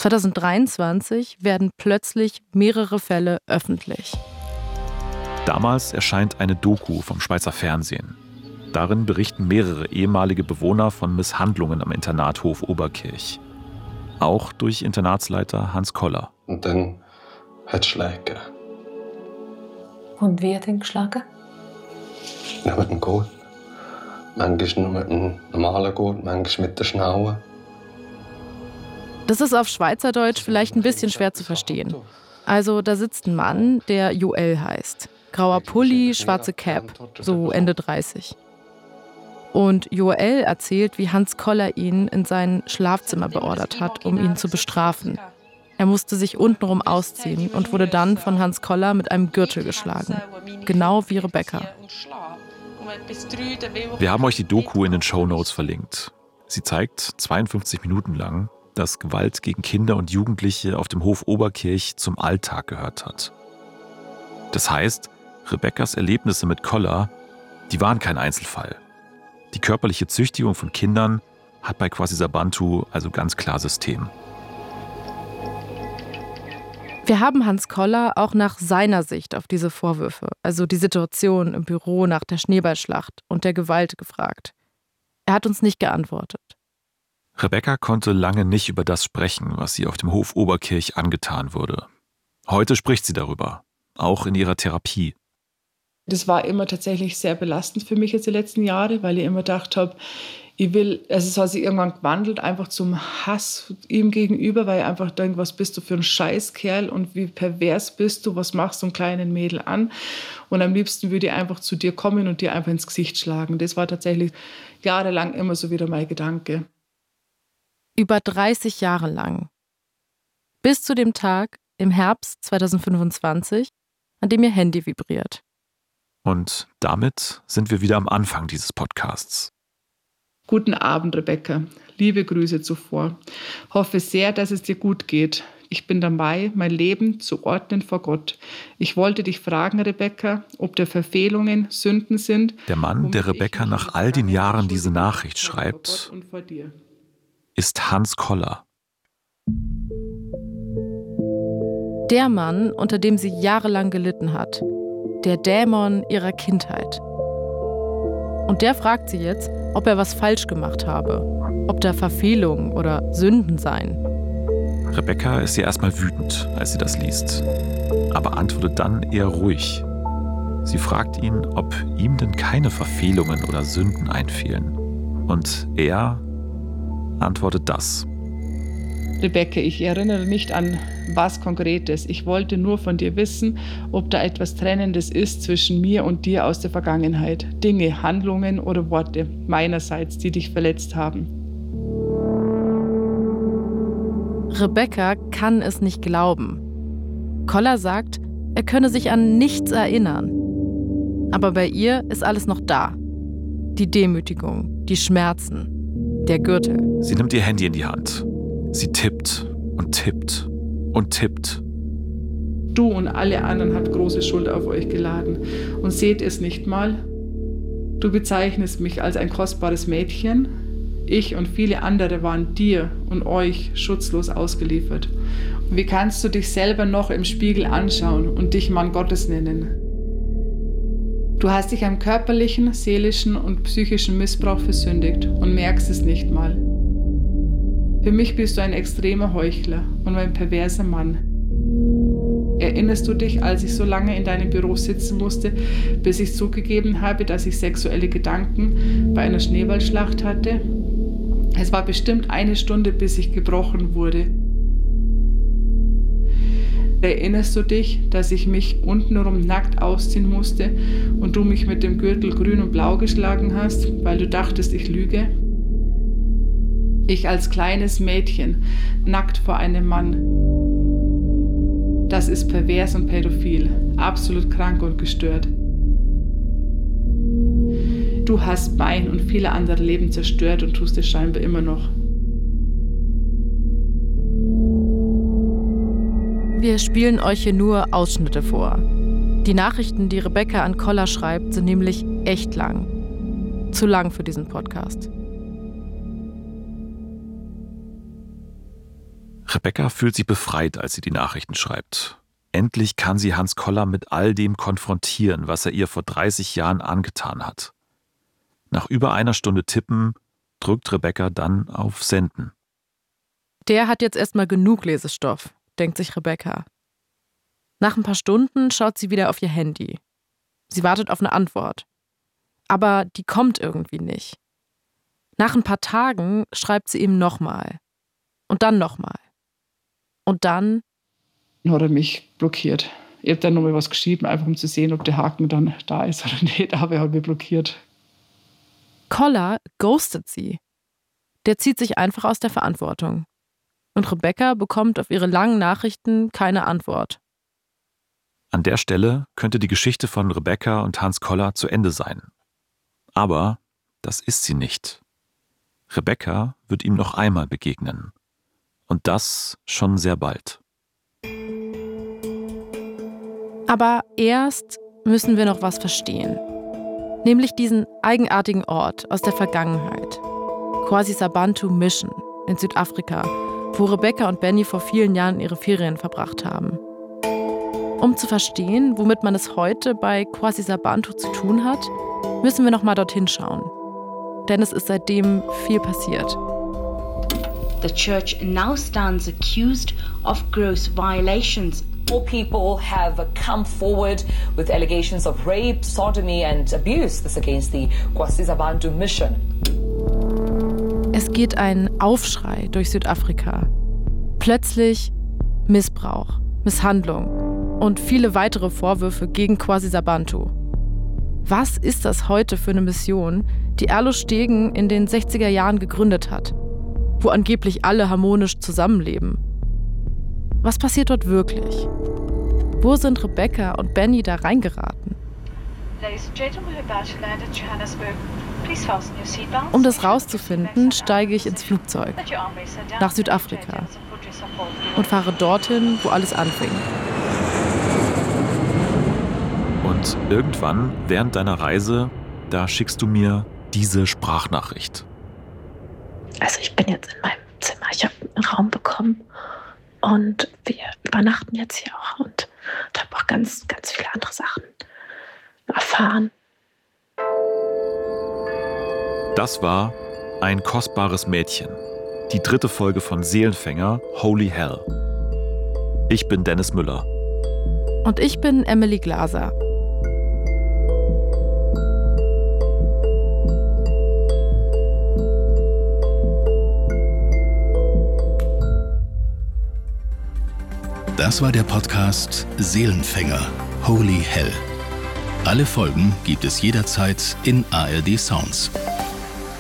2023 werden plötzlich mehrere Fälle öffentlich. Damals erscheint eine Doku vom Schweizer Fernsehen. Darin berichten mehrere ehemalige Bewohner von Misshandlungen am Internathof Oberkirch. Auch durch Internatsleiter Hans Koller. Und dann hat es Schläge gegeben. Und wie hat er geschlagen? Ja, mit dem Gurt. Manchmal nur mit einem normalen Gurt, manchmal mit der Schnaue. Das ist auf Schweizerdeutsch vielleicht ein bisschen schwer zu verstehen. Also da sitzt ein Mann, der Joel heißt. Grauer Pulli, schwarze Cap, so Ende 30. Und Joel erzählt, wie Hans Koller ihn in sein Schlafzimmer beordert hat, um ihn zu bestrafen. Er musste sich untenrum ausziehen und wurde dann von Hans Koller mit einem Gürtel geschlagen. Genau wie Rebecca. Wir haben euch die Doku in den Shownotes verlinkt. Sie zeigt 52 Minuten lang, dass Gewalt gegen Kinder und Jugendliche auf dem Hof Oberkirch zum Alltag gehört hat. Das heißt, Rebeccas Erlebnisse mit Koller, die waren kein Einzelfall. Die körperliche Züchtigung von Kindern hat bei Kwasisabantu also ganz klar System. Wir haben Hans Koller auch nach seiner Sicht auf diese Vorwürfe, also die Situation im Büro nach der Schneeballschlacht und der Gewalt, gefragt. Er hat uns nicht geantwortet. Rebecca konnte lange nicht über das sprechen, was ihr auf dem Hof Oberkirch angetan wurde. Heute spricht sie darüber, auch in ihrer Therapie. Das war immer tatsächlich sehr belastend für mich jetzt die letzten Jahre, weil ich immer gedacht habe, es hat sich irgendwann gewandelt, einfach zum Hass ihm gegenüber, weil ich einfach denke, was bist du für ein Scheißkerl und wie pervers bist du, was machst du einem kleinen Mädel an? Und am liebsten würde ich einfach zu dir kommen und dir einfach ins Gesicht schlagen. Das war tatsächlich jahrelang immer so wieder mein Gedanke. Über 30 Jahre lang. Bis zu dem Tag im Herbst 2025, an dem ihr Handy vibriert. Und damit sind wir wieder am Anfang dieses Podcasts. Guten Abend, Rebecca. Liebe Grüße zuvor. Hoffe sehr, dass es dir gut geht. Ich bin dabei, mein Leben zu ordnen vor Gott. Ich wollte dich fragen, Rebecca, ob da Verfehlungen Sünden sind. Der Mann, der Rebecca nach all den Jahren diese Nachricht schreibt, ist Hans Koller. Der Mann, unter dem sie jahrelang gelitten hat. Der Dämon ihrer Kindheit. Und der fragt sie jetzt, ob er was falsch gemacht habe, ob da Verfehlungen oder Sünden seien. Rebecca ist ja erstmal wütend, als sie das liest, aber antwortet dann eher ruhig. Sie fragt ihn, ob ihm denn keine Verfehlungen oder Sünden einfielen. Und er antwortet das. Rebecca, ich erinnere nicht an was Konkretes. Ich wollte nur von dir wissen, ob da etwas Trennendes ist zwischen mir und dir aus der Vergangenheit. Dinge, Handlungen oder Worte meinerseits, die dich verletzt haben. Rebecca kann es nicht glauben. Koller sagt, er könne sich an nichts erinnern. Aber bei ihr ist alles noch da. Die Demütigung, die Schmerzen, der Gürtel. Sie nimmt ihr Handy in die Hand. Sie tippt und tippt und tippt. Du und alle anderen habt große Schuld auf euch geladen und seht es nicht mal. Du bezeichnest mich als ein kostbares Mädchen. Ich und viele andere waren dir und euch schutzlos ausgeliefert. Und wie kannst du dich selber noch im Spiegel anschauen und dich Mann Gottes nennen? Du hast dich am körperlichen, seelischen und psychischen Missbrauch versündigt und merkst es nicht mal. Für mich bist du ein extremer Heuchler und ein perverser Mann. Erinnerst du dich, als ich so lange in deinem Büro sitzen musste, bis ich zugegeben habe, dass ich sexuelle Gedanken bei einer Schneeballschlacht hatte? Es war bestimmt 1 Stunde, bis ich gebrochen wurde. Erinnerst du dich, dass ich mich untenrum nackt ausziehen musste und du mich mit dem Gürtel grün und blau geschlagen hast, weil du dachtest, ich lüge? Ich als kleines Mädchen, nackt vor einem Mann. Das ist pervers und pädophil, absolut krank und gestört. Du hast mein und viele andere Leben zerstört und tust es scheinbar immer noch. Wir spielen euch hier nur Ausschnitte vor. Die Nachrichten, die Rebecca an Koller schreibt, sind nämlich echt lang. Zu lang für diesen Podcast. Rebecca fühlt sich befreit, als sie die Nachrichten schreibt. Endlich kann sie Hans Koller mit all dem konfrontieren, was er ihr vor 30 Jahren angetan hat. Nach über einer Stunde Tippen drückt Rebecca dann auf Senden. Der hat jetzt erstmal genug Lesestoff, denkt sich Rebecca. Nach ein paar Stunden schaut sie wieder auf ihr Handy. Sie wartet auf eine Antwort. Aber die kommt irgendwie nicht. Nach ein paar Tagen schreibt sie ihm nochmal. Und dann nochmal. Und dann hat er mich blockiert. Ich habe dann nochmal was geschrieben, einfach um zu sehen, ob der Haken dann da ist oder nicht, aber er hat mich blockiert. Koller ghostet sie. Der zieht sich einfach aus der Verantwortung. Und Rebecca bekommt auf ihre langen Nachrichten keine Antwort. An der Stelle könnte die Geschichte von Rebecca und Hans Koller zu Ende sein. Aber das ist sie nicht. Rebecca wird ihm noch einmal begegnen. Und das schon sehr bald. Aber erst müssen wir noch was verstehen. Nämlich diesen eigenartigen Ort aus der Vergangenheit. KwaZulu-Natal Mission in Südafrika, wo Rebecca und Benny vor vielen Jahren ihre Ferien verbracht haben. Um zu verstehen, womit man es heute bei KwaZulu-Natal zu tun hat, müssen wir noch mal dorthin schauen. Denn es ist seitdem viel passiert. The church now stands accused of gross violations. More people have come forward with allegations of rape, sodomy and abuse. This against the KwaZulu-Natal Mission. Es geht ein Aufschrei durch Südafrika. Plötzlich Missbrauch, Misshandlung und viele weitere Vorwürfe gegen KwaZulu-Natal. Was ist das heute für eine Mission, die Erlo Stegen in den 60er Jahren gegründet hat, wo angeblich alle harmonisch zusammenleben? Was passiert dort wirklich? Wo sind Rebecca und Benny da reingeraten? Um das rauszufinden, steige ich ins Flugzeug nach Südafrika und fahre dorthin, wo alles anfing. Und irgendwann, während deiner Reise, da schickst du mir diese Sprachnachricht. Also ich bin jetzt in meinem Zimmer, ich habe einen Raum bekommen und wir übernachten jetzt hier auch und habe auch ganz, ganz viele andere Sachen erfahren. Das war Ein kostbares Mädchen, die 3. Folge von Seelenfänger Holy Hell. Ich bin Dennis Müller. Und ich bin Emily Glaser. Das war der Podcast Seelenfänger Holy Hell. Alle Folgen gibt es jederzeit in ARD Sounds.